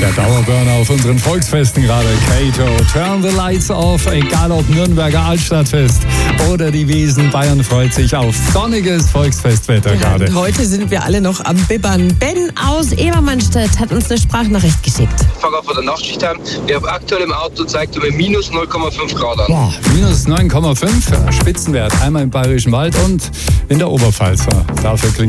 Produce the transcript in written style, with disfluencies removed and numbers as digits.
Der Dauerburner auf unseren Volksfesten gerade. Kato, Turn the Lights Off, egal ob Nürnberger Altstadtfest oder die Wiesn. Bayern freut sich auf sonniges Volksfestwetter gerade. Und heute sind wir alle noch am Bibbern. Ben aus Ebermannstadt hat uns eine Sprachnachricht geschickt. Ich fange auf der Nachtschicht an. Wir haben aktuell im Auto, zeigt mir minus 0,5 Grad an. Boah, minus 9,5, Spitzenwert. Einmal im Bayerischen Wald und in der Oberpfalz. Dafür klingt